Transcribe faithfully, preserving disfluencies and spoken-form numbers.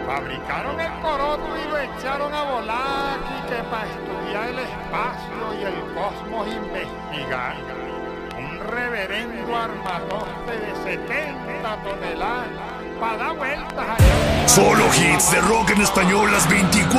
Fabricaron el coroto y lo echaron a volar y que para estudiar el espacio y el cosmos investigar. Un reverendo armatoste de setenta toneladas para dar vueltas allá. Solo hits de rock en español las veinticuatro